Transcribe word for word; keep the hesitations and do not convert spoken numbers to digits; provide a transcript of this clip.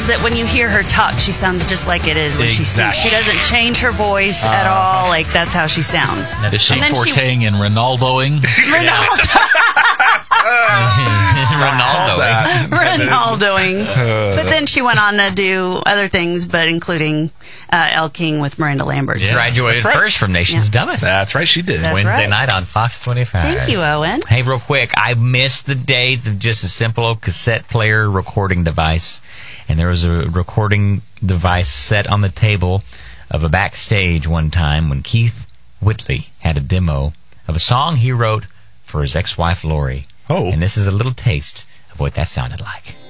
is that when you hear her talk, she sounds just like it is when exactly. she sings. She doesn't change her voice uh, at all. Like, that's how she sounds. Is she forteing she... in Ronaldoing? Ronaldo. Ronaldoing. Ronaldoing. But then she went on to do other things, but including uh, El King with Miranda Lambert. Yeah. Graduated right. first from Nation's yeah. Dumbest. That's right, she did. That's Wednesday right. night on Fox twenty-five. Thank you, Owen. Hey, real quick, I miss the days of just a simple old cassette player recording device. And there was a recording device set on the table of a backstage one time when Keith Whitley had a demo of a song he wrote for his ex-wife, Lori. Oh. And this is a little taste of what that sounded like.